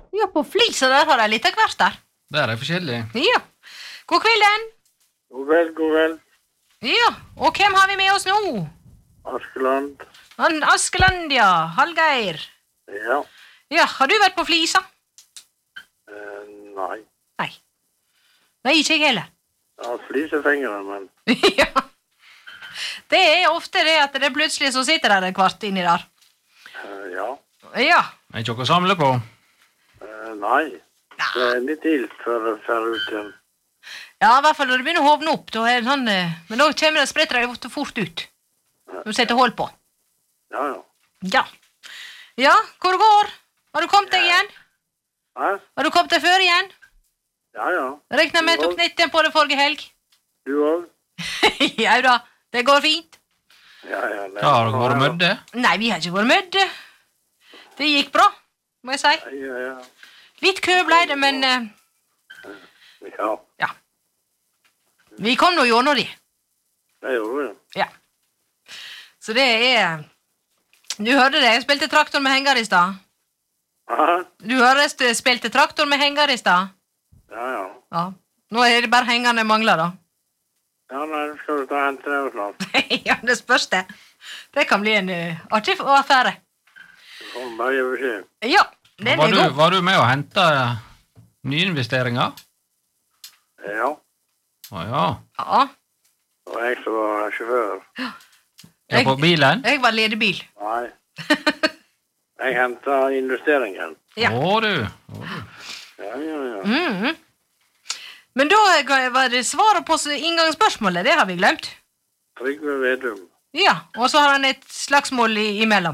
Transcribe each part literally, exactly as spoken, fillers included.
Ja, på flisa der har jeg litt av hvert der. Der er det forskjellig. Ja. God kvelden. God kveld, god kveld. Ja, og hvem har vi med oss nå? Askeland. Han Askeland, ja. Hallgeir. Ja. Ja, har du vært på flisa? Eh, nei. Nei. Nei, ikke jeg heller. Jeg har flisefingre, men... Ja. Det er ofte det at det plutselig så sitter der en kvart inni der. Eh, ja. Ja. Er ikke noe å samle på? Eh, nei. Det er litt ilt før jeg fer ut igjen. Ja, i hvert fall når det begynner å hovne opp, da er det sånn, eh, men da kommer det spretter det fort ut. Du setter hold på. Ja, ja. Ja. Ja, hvor det går? Har du kommet deg igjen? Hæ? Har du kommet deg før igjen? Ja, ja. Regner med at du knytte på det forrige helg. Du også? Ja da, det går fint. Ja, ja. Det... Ja, har dere vært mødde? Nei, vi har ikke vært mødde. Det gikk bra, må jeg si. Ja, ja. Litt kø ble det, men... eh, Ja, Ja. Vi kom nå gjennom de. det gjorde vi. Ja. Så det er... Du hørte det, jeg spilte traktor med henger i stad. Hæ? Du hører jeg spilte traktor med henger i stad. Ja, ja. Ja. Nå er det bare hengerne jeg mangler, da. Ja, nei, skal du ta og hente det og snart? Ja, det spørs det. Det kan bli en uh, artig affære. Du får bare gi beskjed. Ja, den Var er du, god. var du med å hente nyinvesteringer? Ja, Å ja. Ja, det var jeg som var sjåfør. Ja, på bilen? jeg var ledebil. Nei. Jeg hentet investeringen. Ja. Å du. Å, du. Ja, ja, ja. Mhm. Men da var det svaret på inngangsspørsmålet, det har vi glemt. Trygve Vedum. Ja, og så har han et slagsmål i, imellom.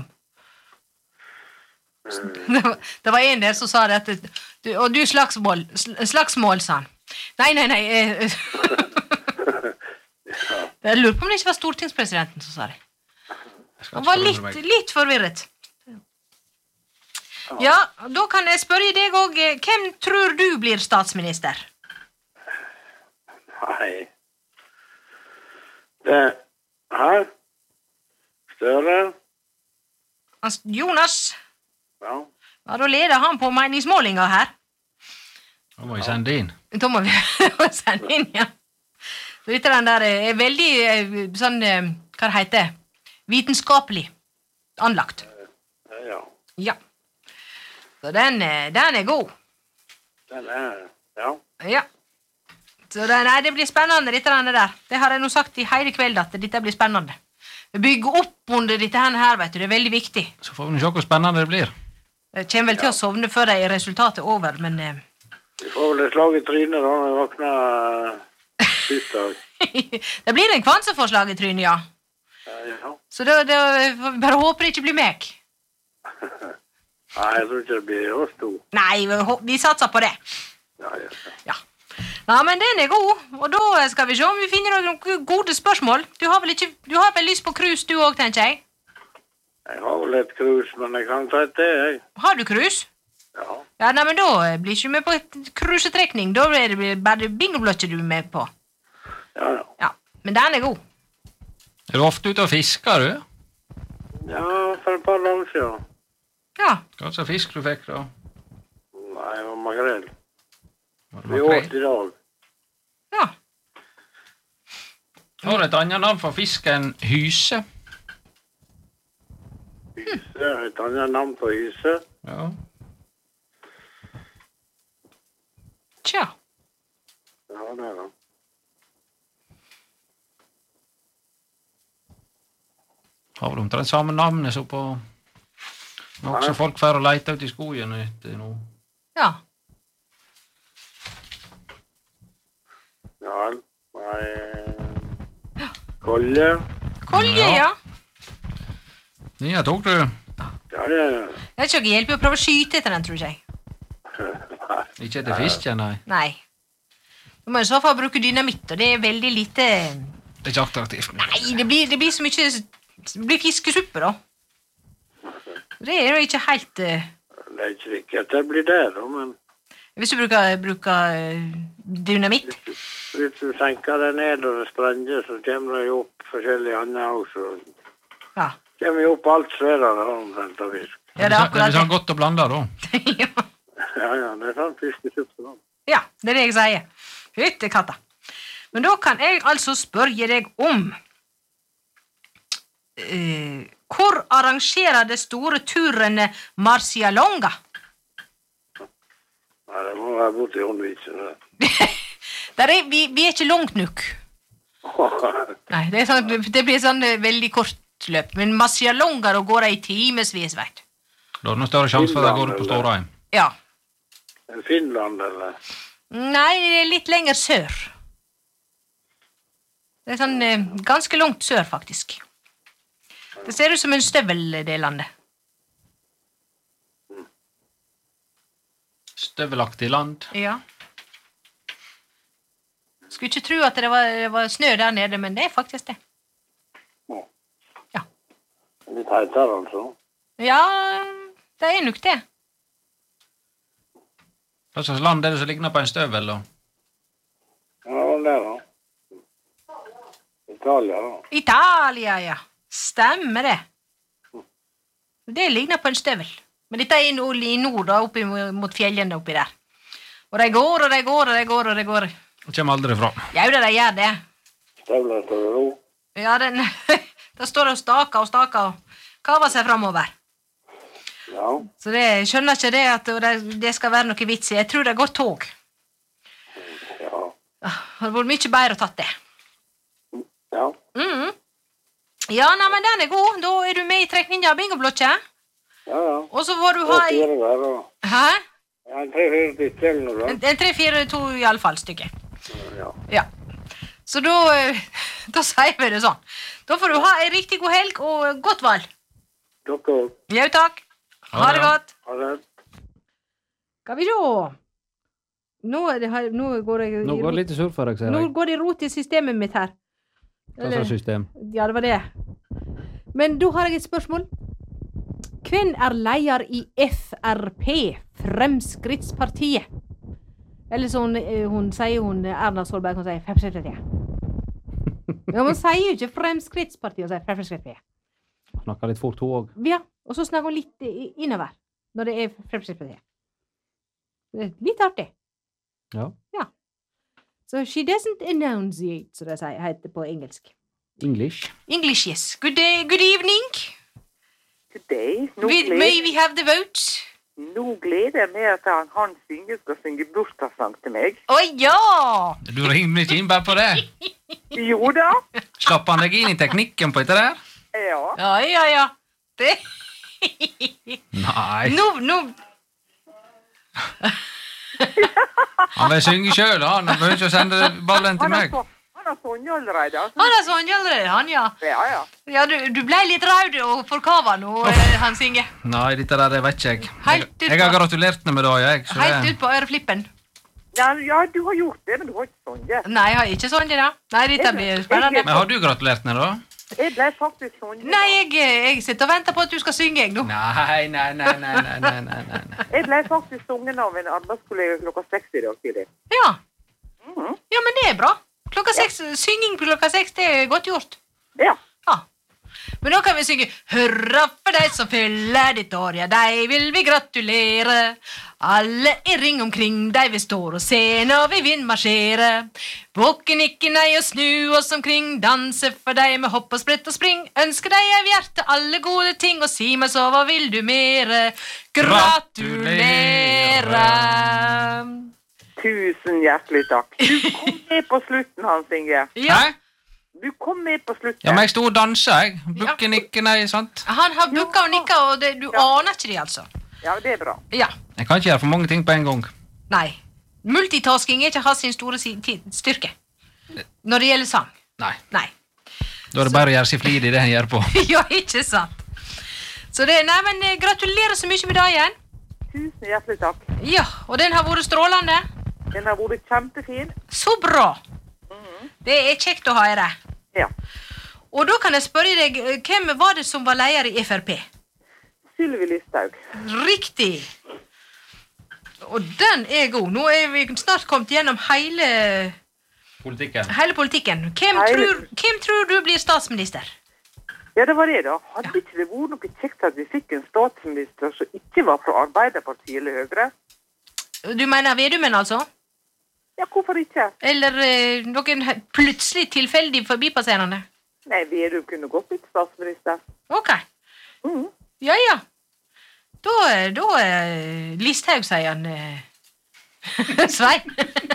Det var, det var en der som sa det at du, og du slagsmål, sl- slagsmål, sa han. Nei, nei, nei. eh, Jeg lurer på om det ikke var stortingspresidenten som sa det. Jeg skal Han var ikke litt, forundre meg. litt forvirret. Ja, da kan jeg spørre deg også, eh, hvem tror du blir statsminister? Nei. Det... Her? Støre? Altså, Jonas, Ja. ja, da leder han på meningsmålinger her. Da må vi sende inn. Da må vi sende inn, ja. Så dette den der er veldig eh, sånn, eh, hva det heter, vitenskapelig anlagt. Ja, ja. Ja. Så den, eh, den er god. Den er... Ja. Ja. Så det, nei, det blir spennende, dette denne der. Det har jeg nå sagt i hele kveld, at dette blir spennende. Bygge opp under dette her, vet du, det er veldig viktig. Så får vi se hvor spennende det blir. Jeg kommer vel til å sovne før det er resultatet over, men... Eh, Vi får vel et slag i trynet da når vi våkner tirsdag. det blir en kvanseforslag i trynet, ja. Ja, ja. Så da, da får vi bare håpe det ikke blir meg. Nei, jeg tror ikke det blir oss to. Nei, vi, hå- vi satser på det. Ja, ja, ja. Ja. Nei, men den er god, og da skal vi se om vi finner noen gode spørsmål. Du har vel ikke, du har vel lyst på krus du også, tenker jeg? Jeg har vel et krus, men jeg kan ta et det, jeg. Har du krus? Ja. Ja, nei, men da blir ikke du med på et krusetrekning. Da er det bare bingoblottet du er med på. Ja, ja. Ja, men den er god. Er du ofte ute og fisker, du? Ja, for et par dager siden. Ja, Hva slags fisk du fikk da? Nei, det var makrell. Var det Vi makrell? åt i dag. ja. Har du et annet navn for fisk enn hyse? Hyse, et annet navn på hyse. Ja. Tja. Ja, det er det. Har vel omtrent samme navnet så på... Nå også folk får å lete ut i skogen etter noe. Ja. Ja, nei... Kolje. Kolje, ja. Ja, tok du. Ja, det er det. Det er ikke noe hjelp i å prøve å skyte etter den, tror jeg. Ikke etter fisken, nei. Nei. Du må i så fall bruke dynamitt, og det er veldig lite... Det er ikke attraktivt. Nei, det blir, det blir så mye... Det blir fiskesuppe, da. Det er jo ikke helt... eh, Det er ikke sikkert det blir det, da, men Hvis du bruker, bruker eh, dynamitt. hvis du senker det ned og det sprenger, så kommer det jo opp forskjellige andre også. Ja. Kommer jo opp alt svære da, omtrent av fisk. Ja, det er akkurat det. Det er godt å blande, da. det. Ja. Ja, ja, det er sånn fiskesupper. Ja, det er det jeg sier. Fytte katta. Men da kan jeg altså spørre deg om uh, hvor arrangerer det store turene Marcialonga? Ja, det må være borte i Håndvitsen. Der er, vi, vi er ikke langt nok. Nei, det, er sånn, det blir sånn uh, veldig kort løp. Men Marcialonga, da går det i timesvis, vet du. Da er det noe større sjanse for at det går på Stårheim. Ja. Finland, eller? Nei, det er litt lenger sør. Det er sånn uh, ganske langt sør, faktisk. Det ser ut som en støvel, det landet. Støvelaktig land. Ja. Skulle ikke tro at det var, det var snø der nede, men det er faktisk det. Ja. Litt heitere, altså. Ja, det er nok det. Hva slags land er det som ligner på en støvel, da? Ja, det er det. Italia, da. Italia, ja. Stemmer det. Det ligner på en støvel. Men dette er i nord, i nord da, oppi mot fjellene oppi der. Og de går, og de går, og de går, og de går. Det kommer aldri fra. Ja, da, de gjør det. Støvler står det ro. Ja, den, da står det og staker og staker og kaver seg fremover. Ja. Så det, jeg skjønner ikke det at det, det skal være noe vits i. Jeg tror det er godt tog. Ja. Det hadde vært mye bedre å tatt det. Ja. Mhm. Ja, nei, men den er god. Da er du med i Trekk Ninja bingoblokket. Ja, ja. Og så får du ha i... Fire der, da. Hæ? Ja, en tre-fire stykker eller noe, da. En, en tre, fire, to i alle fall stykker. Ja. Ja. Så da, eh, da sier vi det sånn. Da får du ha en riktig god helg og godt valg. Dere òg. Ja, takk. Ha det godt. Ha det. Skal vi se. Nå, er det, her- nå går jeg... Nå går det litt i surr for deg, ser Nå jeg. går det i rot i systemet mitt her. Hva slags system? Ja, det var det. Men da har jeg et spørsmål. Hvem er leder i F R P, Fremskrittspartiet? Eller så hun, eh, hun sier hun, Erna Solberg, hun sier Fremskrittspartiet. Ja, hun sier jo ikke Fremskrittspartiet, hun sier Fremskrittspartiet. Snakker litt fort, hun også. Ja, og så snakker hun litt i- innover, når det er Fremskrittspartiet. Det er litt artig. Ja. So she doesn't enunciate, så det sier, heter på engelsk. English. English, yes. Good day, good evening. Good day. Nå We, gleder, may we have the votes? nå gleder jeg meg at han Hans Inge skal synge bursdagssang til meg. Å ja! Du ringer ikke inn bare på det. Jo da. Slapp han deg inn i teknikken på dette der? Ja. Ja, ja, ja. Det... Nei. Nå, nå... Han vil synge selv, han. Han behøver ikke å sende ballen til Han har, meg. så, han har sunget allerede. Altså. Han er sånn allerede, han, ja. Ja, ja. Ja, du, du ble litt rød og forkava nå, eh, han synger. Nei, dette der, det vet ikke jeg. Helt ut Jeg, jeg har på- gratulert henne med det, jeg. Så Helt det, ut på øreflippen. Ja, ja, du har gjort det, men du har ikke sunget. Nei, jeg har ikke sånn det da. Nei, dette blir spennende. men har du gratulert henne, da? Jeg ble faktisk sunget. Nei, jeg, jeg sitter og venter på at du skal synge, jeg, nå. Nei, nei, nei, nei, nei, nei, nei, nei, nei. Jeg ble faktisk sunget av en arbeidskollega klokka seks i dag tidlig. Ja. Mhm. Ja, men det er bra. Klokka seks, synging på klokka seks, det er godt gjort. Ja. Ja. Men nå kan vi synge Hurra for deg som fyller ditt år, ja, deg vil vi gratulere. Alle i ring omkring deg vi står og ser når vi vil marsjere. Bukken ikke nei og snu oss omkring, danse for deg med hopp og sprett og spring. Ønsker deg av hjertet alle gode ting, og si meg så, hva vil du mere? Gratulere! Tusen hjertelig takk. Du kom med på slutten, Hans Inge. Ja, Hæ? Du kom med på slutten. Ja, men jeg sto og dansa, jeg. Bukken ikke, nei, sant? han har bukka og nikka, og det, du aner ikke det, altså. Ja, det er bra. Ja, Jeg kan ikke gjøre for mange ting på en gang. nei. Multitasking er ikke hans sin store si ti- styrke. Når det gjelder sang. Nei. Nei. Da er det bare å gjøre seg flid i det han gjør på. Ja, ikke sant. Så det, nei, men eh, gratulerer så mye med dagen. Tusen hjertelig takk. Ja, og den har vært strålende. Den har vært kjempefin. Så bra. Det er kjekt å høre. Ja. Og da kan jeg spørre deg, eh, hvem var det som var leder i F R P? Sylvi Listhaug. Riktig. Og den er god. Nå er vi snart kommet gjennom hele, Politikken. hele politikken. Hvem Hele- tror, hvem tror du blir statsminister? Ja, det var det da. Hadde ikke det vært noe kjekt at vi fikk en statsminister som ikke var fra Arbeiderpartiet eller Høyre? Du mener Vedumen, altså? Ja, hvorfor ikke? Eller eh, noen he- plutselig tilfeldig forbipasserende? Nei, Vedum kunne godt blitt statsminister. Ok. Mhm. Ja, ja. Da, da eh, Listhaug, sier han. Eh. Svein.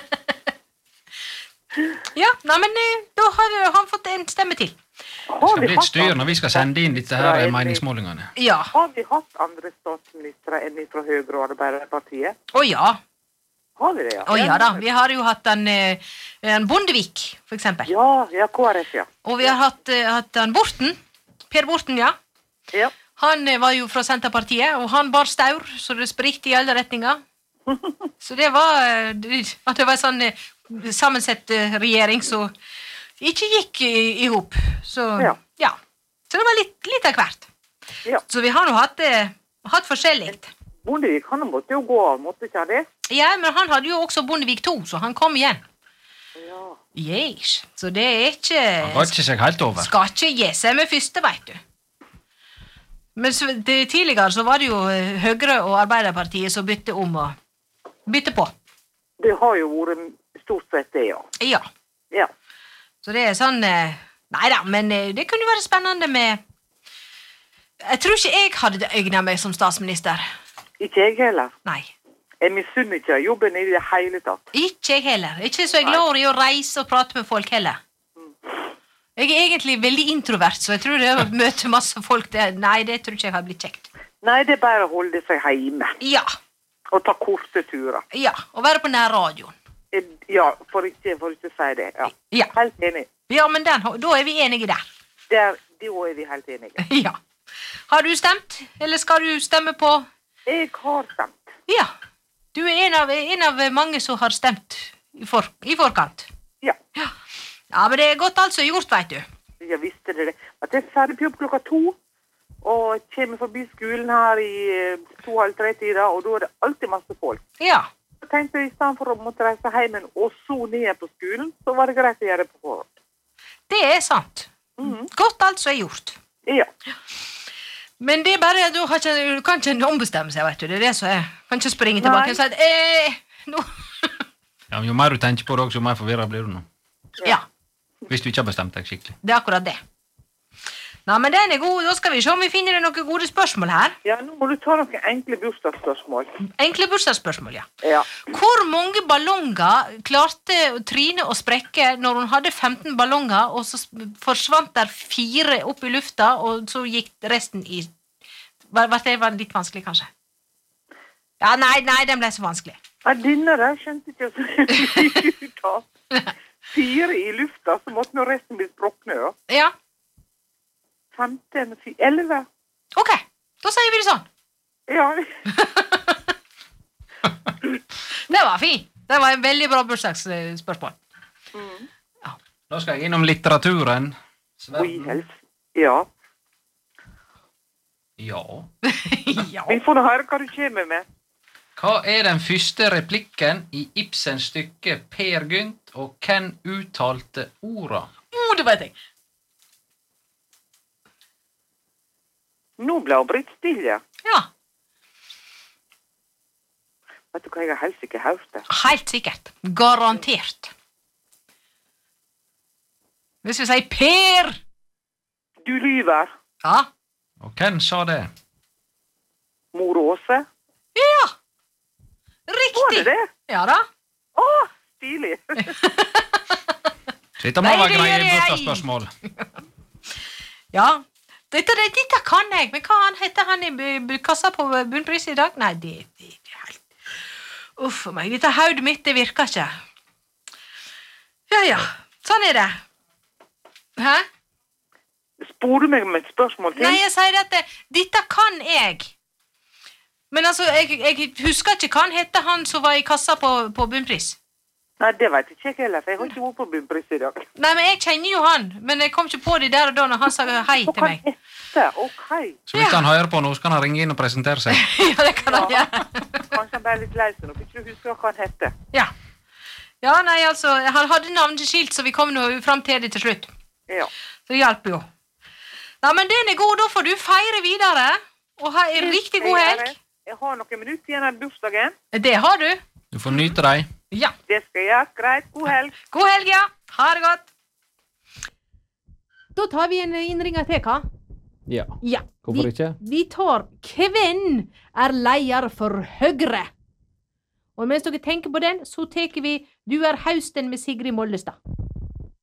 Ja, nei, men eh, da har han fått en stemme til. Det skal bli et styr når vi skal sende inn dette her meningsmålingene. Ja. Har vi hatt andre statsministre enn fra Høyre og Arbeiderpartiet? Å ja. Har vi det, ja? Å ja da. Vi har jo hatt en, eh, en Bondevik, for eksempel. Ja, ja, K R F, ja. Og vi har hatt, eh, hatt en Borten. Per Borten, ja. Ja. Han eh, var jo fra Senterpartiet, og han bar staur, så det sprikte i alle retninger. Så det var, eh, det, det var en sånn eh, sammensett eh, regjering som ikke gikk i, i hop. Så ja. Ja. Så det var litt, litt av hvert. Ja. Så vi har nå hatt, eh, hatt forskjellig. Bondevik, han måtte jo gå av, måtte ikke han det? Ja, men han hadde jo også Bondevik to, så han kom igjen. Ja. Yes. Så det er ikke... Han ga ikke seg helt over. Skal ikke gi seg med første, vet du. Men så, det, tidligere så var det jo eh, Høyre og Arbeiderpartiet som bytte om og bytte på. Det har jo vært stort sett det, ja. Ja. Ja. Så det er sånn eh, Neida, men eh, det kunne være spennende med Jeg tror ikke jeg hadde egnet meg som statsminister. Ikke jeg heller. Nei. Jeg misunner ikke jobben i det hele tatt. Ikke jeg heller. Ikke så jeg glad i å reise og prate med folk heller. Jeg er egentlig veldig introvert, så jeg tror det å møte masse folk det, Nei, det tror ikke jeg har blitt kjekt. Nei, det er bare å holde seg hjemme. Ja. Og ta korte turer. Ja. Å være på nærradioen. Eh, Ja, for ikke, for ikke si det. Ja. Ja. Helt enig. Ja, men den, da er vi enige der. Der, da er vi helt enige. Ja. Har du stemt, eller skal du stemme på? Jeg har stemt. Ja. Du er en av, en av mange som har stemt i, for, i forkant. Ja. Ja. Ja, men det er godt altså gjort, vet du. Jeg visste det. At jeg er ferdig på jobb klokka to, og kommer forbi skolen her i eh, to halv tre tider, og da er det alltid masse folk. Ja. Jeg tenkte i stedet for å måtte reise hjem og så ned på skolen, så var det greit å gjøre det på forhånd. Det er sant. Godt altså er gjort. Ja. Men det er bare, du, har ikke, du kan ikke ombestemme seg, vet du. Det er det som er. Kan ikke springe tilbake Nei. og si at, eh, nå. Ja, men jo mer du tenker på det også, jo mer forvirret blir du nå. Ja, Hvis du ikke har bestemt deg skikkelig. det er akkurat det. Nei, men den er god. Da skal vi se om vi finner det noen gode spørsmål her. Ja, nå må du ta noen enkle bursdagsspørsmål. Enkle bursdagsspørsmål, ja. Ja. Hvor mange ballonger klarte Trine å sprekke når hun hadde femten ballonger, og så forsvant der fire opp i lufta, og så gikk resten i... Var, var det var litt vanskelig, kanskje? Ja, nei, nei, den ble så vanskelig. Ja, denne der skjønte ikke så mye ut av. Fire i lufta, så måtte nå resten bli sprokne, ja. Ja, femten, elleve. ok. Da sier vi det sånn. Ja. Det var fint. Det var en veldig bra bursdagsspørsmål. Da skal jeg innom litteraturen. Oi, helst. Ja. Ja. Ja. Vi får nå høre hva du kommer med. Hva er den første replikken i Ibsens stykke Per Gynt, og hvem uttalte orda? Oh, det vet jeg. Nå ble hun britt stille. Ja, Vet du hva, jeg har helst ikke hørt det. helt sikkert. Garantert. Hvis vi sier Per. Du lyver. Ja. Og hvem sa det? Mor Åse. Ja. Var Riktig. det det? Ja da. Å, stilig. Så dette må Nei, være det greie gjør jeg. bursdagsspørsmål. Ja. Dette, det- dette kan jeg, men hva han heter han i bu- bu- kassa på bunnpris i dag? Nei, det, det, det er helt... Uff for meg, dette hodet mitt, det virker ikke. Ja, ja, sånn er det. Hæ? Spør du meg med et spørsmål til? Nei, jeg sier at det, dette kan jeg. Men altså, jeg, jeg husker ikke hva han heter han som var i kassa på, på bunnpris. Nei, det vet ikke jeg heller, for jeg har ikke vært på bunnpris i dag. Nei, men jeg kjenner jo han, men jeg kom ikke på det der og da når han sa hei Hva til kan meg. hette? Ok. Så hvis han hører på nå, så kan han ringe inn og presentere seg. Ja, det kan han Ja. gjøre. Kanskje han ble litt lei seg nå, for ikke du husker hva han hette. Ja. Ja, nei, altså, han hadde navneskilt, så vi kom nå fram til det til slutt. Ja. Så det hjalp jo. Nei, men den er god, da får du feire videre, og ha en riktig god helg. Jeg har noen minutter igjen av bursdagen. Det har du. Du får nyte deg. Ja. Det skal jeg. Greit. God helg. God helg, ja. Ha det godt. Da tar vi en innringer til, hva? Ja. Ja. Hvorfor vi, ikke? Vi tar hvem er leder for Høyre? Og mens dere tenker på den, så tar vi Du er hausten med Sigrid Mollestad.